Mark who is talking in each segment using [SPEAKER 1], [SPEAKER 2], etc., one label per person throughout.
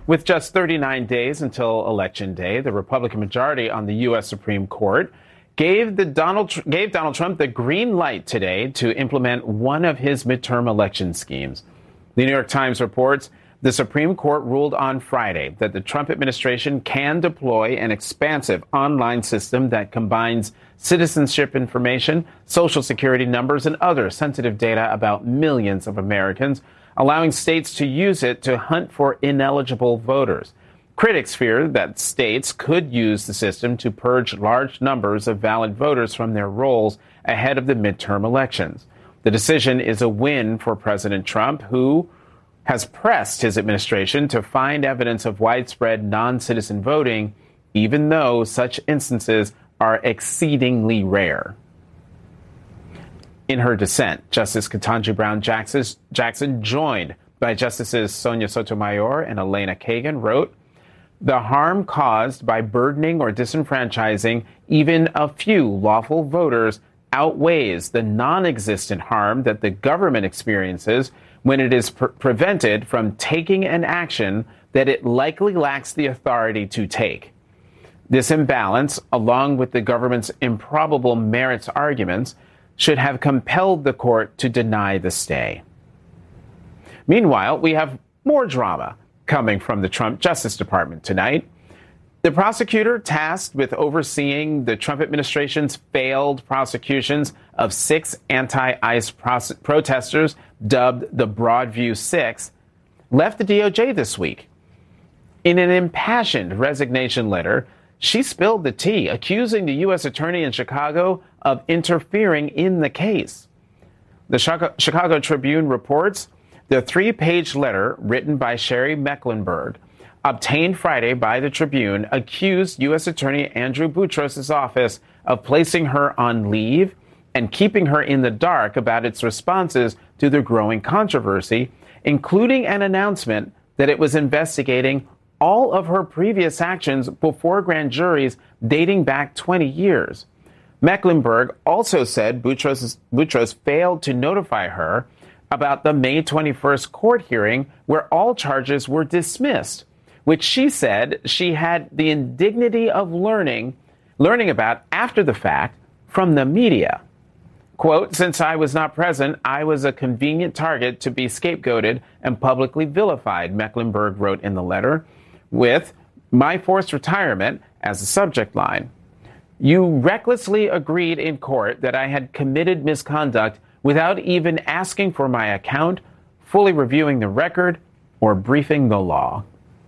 [SPEAKER 1] With just 39 days until Election Day, the Republican majority on the U.S. Supreme Court gave Donald Trump the green light today to implement one of his midterm election schemes. The New York Times reports the Supreme Court ruled on Friday that the Trump administration can deploy an expansive online system that combines citizenship information, social security numbers, and other sensitive data about millions of Americans, allowing states to use it to hunt for ineligible voters. Critics fear that states could use the system to purge large numbers of valid voters from their rolls ahead of the midterm elections. The decision is a win for President Trump, who has pressed his administration to find evidence of widespread non-citizen voting, even though such instances are exceedingly rare. In her dissent, Justice Ketanji Brown Jackson, joined by Justices Sonia Sotomayor and Elena Kagan, wrote, "The harm caused by burdening or disenfranchising even a few lawful voters outweighs the non-existent harm that the government experiences when it is prevented from taking an action that it likely lacks the authority to take. This imbalance, along with the government's improbable merits arguments, should have compelled the court to deny the stay." Meanwhile, we have more drama coming from the Trump Justice Department tonight. The prosecutor tasked with overseeing the Trump administration's failed prosecutions of 6 anti-ICE protesters, dubbed the Broadview Six, left the DOJ this week. In an impassioned resignation letter, she spilled the tea, accusing the U.S. attorney in Chicago of interfering in the case. The Chicago Tribune reports the 3-page letter written by Sherry Mecklenburg, obtained Friday by the Tribune, accused U.S. Attorney Andrew Boutros' office of placing her on leave and keeping her in the dark about its responses to the growing controversy, including an announcement that it was investigating all of her previous actions before grand juries dating back 20 years. Mecklenburg also said Boutros failed to notify her about the May 21st court hearing where all charges were dismissed, which she said she had the indignity of learning about after the fact from the media. Quote, "Since I was not present, I was a convenient target to be scapegoated and publicly vilified," Mecklenburg wrote in the letter, with "my forced retirement" as the subject line. "You recklessly agreed in court that I had committed misconduct without even asking for my account, fully reviewing the record, or briefing the law."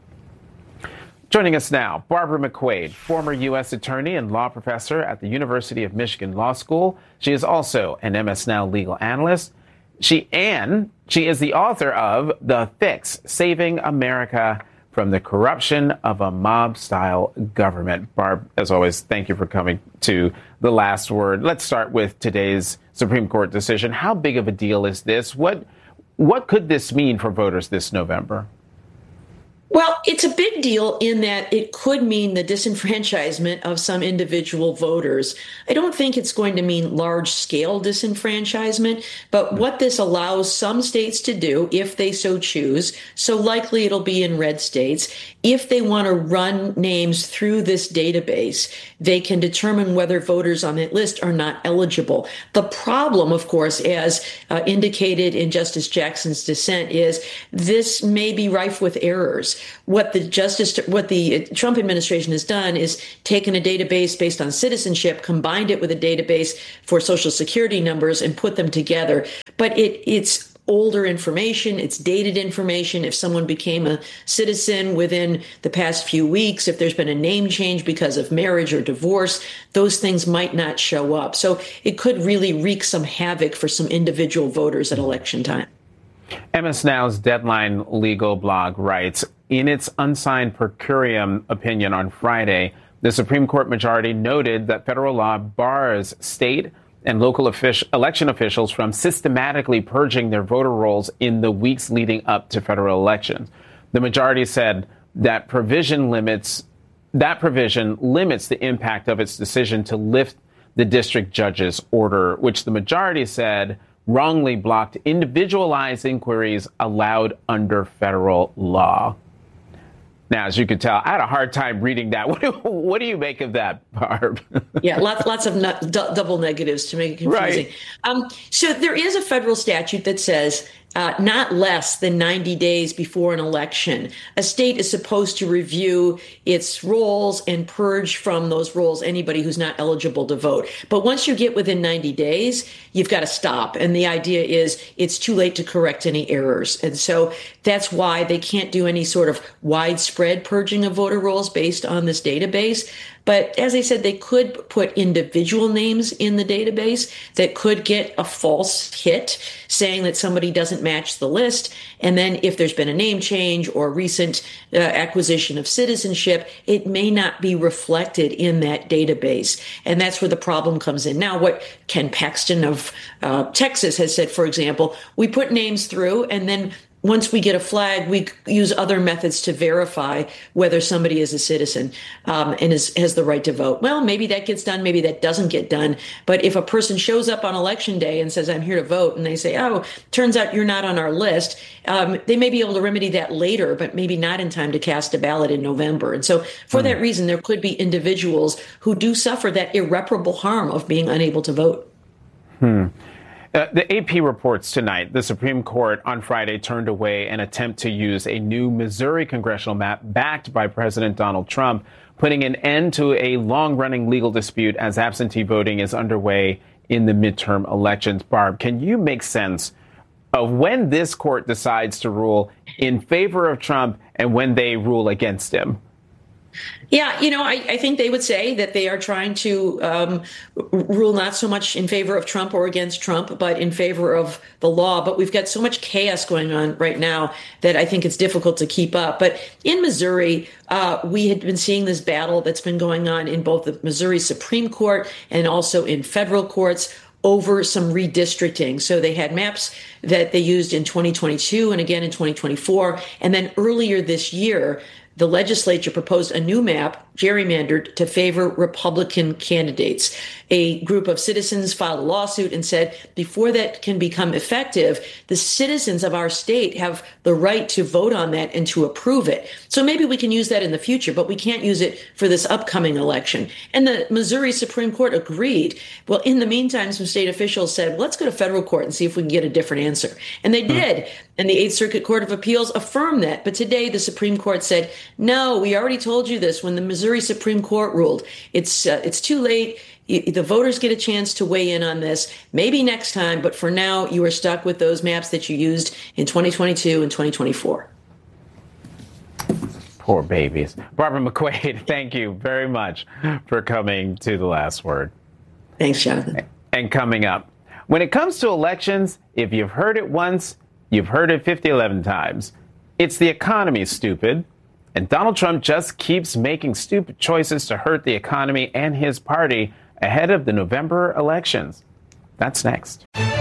[SPEAKER 1] Joining us now, Barbara McQuade, former U.S. attorney and law professor at the University of Michigan Law School. She is also an MS Now legal analyst. She is the author of The Fix: Saving America from the Corruption of a Mob-Style Government. Barb, as always, thank you for coming to The Last Word. Let's start with today's Supreme Court decision. How big of a deal is this? What could this mean for voters this November?
[SPEAKER 2] Well, it's a big deal in that it could mean the disenfranchisement of some individual voters. I don't think it's going to mean large-scale disenfranchisement, but what this allows some states to do, if they so choose, so likely it'll be in red states, if they want to run names through this database, they can determine whether voters on that list are not eligible. The problem, of course, as indicated in Justice Jackson's dissent, is this may be rife with errors. What the Trump administration has done is taken a database based on citizenship, combined it with a database for Social Security numbers, and put them together. But it's older information, it's dated information. If someone became a citizen within the past few weeks, if there's been a name change because of marriage or divorce, those things might not show up. So it could really wreak some havoc for some individual voters at election time.
[SPEAKER 1] MS Now's Deadline legal blog writes, in its unsigned per curiam opinion on Friday, the Supreme Court majority noted that federal law bars state and local election officials from systematically purging their voter rolls in the weeks leading up to federal elections. The majority said that provision limits the impact of its decision to lift the district judge's order, which the majority said wrongly blocked individualized inquiries allowed under federal law. Now, as you could tell, I had a hard time reading that. What do you make of that, Barb?
[SPEAKER 2] Yeah, lots of double negatives to make it confusing.
[SPEAKER 1] Right.
[SPEAKER 2] So there is a federal statute that says not less than 90 days before an election, a state is supposed to review its rolls and purge from those rolls anybody who's not eligible to vote. But once you get within 90 days, you've got to stop. And the idea is it's too late to correct any errors. And so that's why they can't do any sort of widespread purging of voter rolls based on this database. But as I said, they could put individual names in the database that could get a false hit saying that somebody doesn't match the list. And then if there's been a name change or recent acquisition of citizenship, it may not be reflected in that database. And that's where the problem comes in. Now, what Ken Paxton of Texas has said, for example, we put names through and then once we get a flag, we use other methods to verify whether somebody is a citizen and has the right to vote. Well, maybe that gets done. Maybe that doesn't get done. But if a person shows up on election day and says, I'm here to vote, and they say, oh, turns out you're not on our list, they may be able to remedy that later, but maybe not in time to cast a ballot in November. And so for that reason, there could be individuals who do suffer that irreparable harm of being unable to vote.
[SPEAKER 1] The AP reports tonight the Supreme Court on Friday turned away an attempt to use a new Missouri congressional map backed by President Donald Trump, putting an end to a long-running legal dispute as absentee voting is underway in the midterm elections. Barb, can you make sense of when this court decides to rule in favor of Trump and when they rule against him?
[SPEAKER 2] Yeah, I think they would say that they are trying to rule not so much in favor of Trump or against Trump, but in favor of the law. But we've got so much chaos going on right now that I think it's difficult to keep up. But in Missouri, we had been seeing this battle that's been going on in both the Missouri Supreme Court and also in federal courts over some redistricting. So they had maps that they used in 2022 and again in 2024. And then earlier this year, the legislature proposed a new map, gerrymandered, to favor Republican candidates. A group of citizens filed a lawsuit and said, before that can become effective, the citizens of our state have the right to vote on that and to approve it. So maybe we can use that in the future, but we can't use it for this upcoming election. And the Missouri Supreme Court agreed. Well, in the meantime, some state officials said, let's go to federal court and see if we can get a different answer. And they did. And the Eighth Circuit Court of Appeals affirmed that. But today, the Supreme Court said, no, we already told you this when the Missouri Supreme Court ruled. It's too late. The voters get a chance to weigh in on this, maybe next time. But for now, you are stuck with those maps that you used in 2022 and 2024.
[SPEAKER 1] Poor babies. Barbara McQuade, thank you very much for coming to The Last Word.
[SPEAKER 2] Thanks, Jonathan.
[SPEAKER 1] And coming up, when it comes to elections, if you've heard it once, you've heard it 11 times. It's the economy, stupid. And Donald Trump just keeps making stupid choices to hurt the economy and his party ahead of the November elections. That's next.